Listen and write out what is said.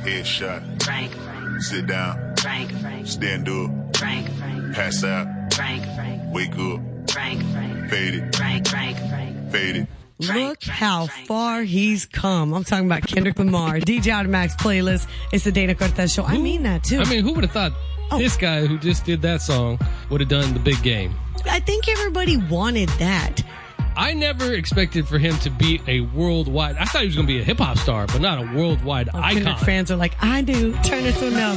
Headshot. Frank. Sit down. Frank. Stand up. Frank. Pass out. Frank. Wake up. Frank. Fade it. Frank. Fade it. Look how far he's come. I'm talking about Kendrick Lamar. DJ Automatic's playlist. It's the Dana Cortez Show. I mean that too. I mean, who would have thought this guy who just did that song would have done the big game? I think everybody wanted that. I never expected for him to be a worldwide. I thought he was going to be a hip hop star, but not a worldwide icon. Kendrick fans are like, I do. Turn this one up.